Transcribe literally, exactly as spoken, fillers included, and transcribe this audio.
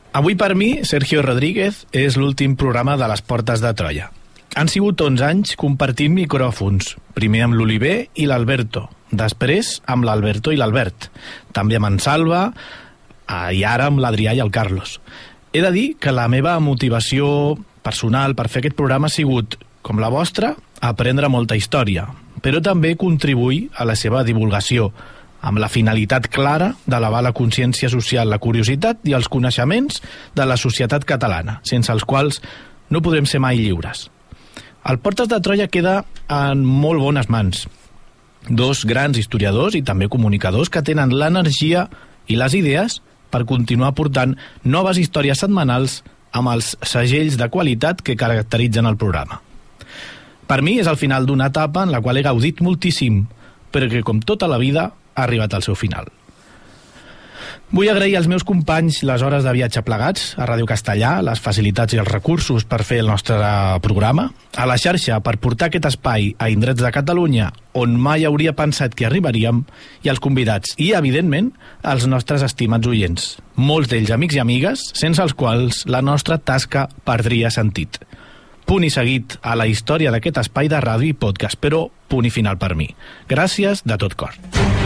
Avui per mi, Sergio Rodríguez, és l'últim programa de les Portes de Troia. Han sigut onze anys compartint micròfons, primer amb l'Oliver i l'Alberto, després amb l'Alberto i l'Albert, també amb en Salva i ara amb l'Adrià i el Carlos. He de dir que la meva motivació personal per fer aquest programa ha sigut, com la vostra, aprendre molta història, però també contribuir a la seva divulgació, amb la finalitat clara d'elevar la consciència social, la curiositat i els coneixements de la societat catalana, sense els quals no podrem ser mai lliures. El Portes de Troia queda en molt bones mans. Dos grans historiadors i també comunicadors que tenen l'energia i les idees per continuar portant noves històries setmanals amb els segells de qualitat que caracteritzen el programa. Per mi és el final d'una etapa en la qual he gaudit moltíssim, però que, com tota la vida, ha arribat al seu final. Vull agrair als meus companys les hores de viatge plegats a Ràdio Castellà, les facilitats i els recursos per fer el nostre programa, a la xarxa per portar aquest espai a indrets de Catalunya on mai hauria pensat que arribaríem, i als convidats i, evidentment, als nostres estimats oients, molts d'ells amics i amigues, sense els quals la nostra tasca perdria sentit. Punt i seguit a la història d'aquest espai de ràdio i podcast, però punt i final per mi. Gràcies de tot cor.